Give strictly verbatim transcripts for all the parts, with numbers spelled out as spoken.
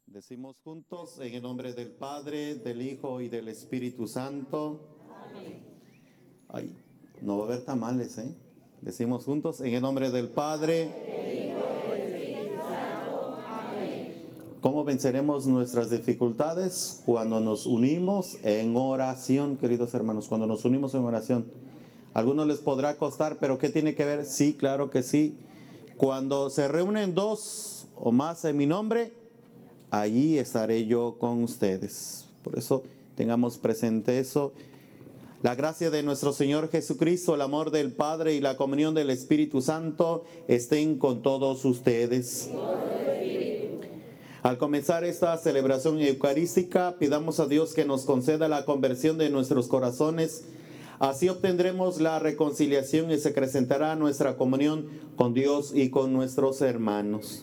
Decimos juntos en el nombre del Padre, del Hijo y del Espíritu Santo. Amén. Ay, no va a haber tamales, ¿eh? Decimos juntos en el nombre del Padre, del Hijo y del Espíritu Santo. Amén. ¿Cómo venceremos nuestras dificultades? Cuando nos unimos en oración, queridos hermanos, cuando nos unimos en oración. A algunos les podrá costar, pero ¿qué tiene que ver? Sí, claro que sí. Cuando se reúnen dos o más en mi nombre, allí estaré yo con ustedes. Por eso tengamos presente eso. La gracia de nuestro Señor Jesucristo, el amor del Padre y la comunión del Espíritu Santo estén con todos ustedes. Al comenzar esta celebración eucarística, pidamos a Dios que nos conceda la conversión de nuestros corazones. Así obtendremos la reconciliación y se acrecentará nuestra comunión con Dios y con nuestros hermanos.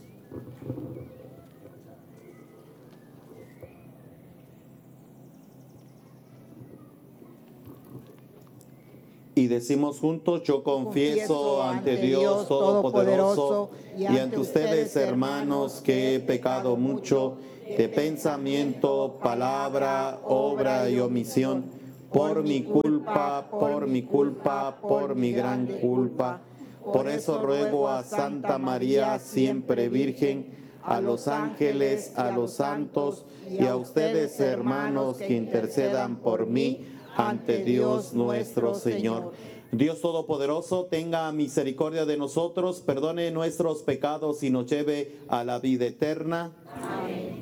Y decimos juntos, yo confieso ante Dios Todopoderoso y ante ustedes, hermanos, que he pecado mucho de pensamiento, palabra, obra y omisión, por mi culpa, por mi culpa, por mi gran culpa. Por eso ruego a Santa María, siempre Virgen, a los ángeles, a los santos y a ustedes, hermanos, que intercedan por mí ante Dios nuestro Señor. Dios Todopoderoso, tenga misericordia de nosotros, perdone nuestros pecados y nos lleve a la vida eterna. Amén.